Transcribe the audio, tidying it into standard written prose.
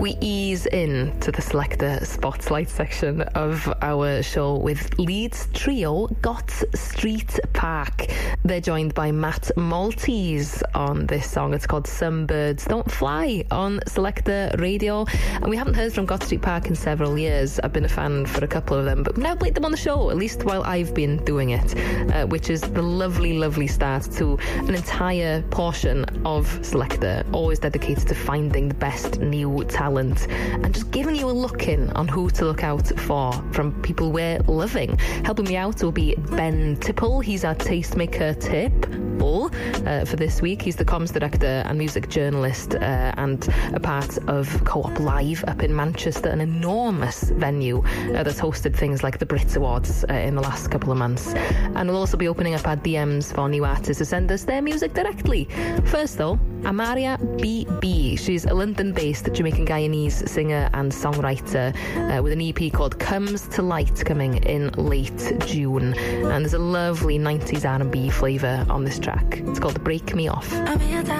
We ease in to the Selector Spotlight section of our show with Leeds trio Got Street Park. They're joined by Matt Maltese on this song. It's called Some Birds Don't Fly on Selector Radio. And we haven't heard from Got Street Park in several years. I've been a fan for a couple of them, but we've now played them on the show, at least while I've been doing it, which is the lovely, lovely start to an entire portion of Selector, always dedicated to finding the best new talent and just giving you a look in on who to look out for from people we're loving. Helping me out will be Ben Tipple. He's our tastemaker tip for this week. He's the comms director and music journalist and a part of Co-op Live up in Manchester, an enormous venue that's hosted things like the Brit Awards in the last couple of months. And we'll also be opening up our DMs for new artists to send us their music directly. First though, Amaria BB. She's a London-based Jamaican-Guyanese singer and songwriter with an EP called Comes to Light coming in late June. And there's a lovely 90s R&B flavour on this track. It's called Break Me Off.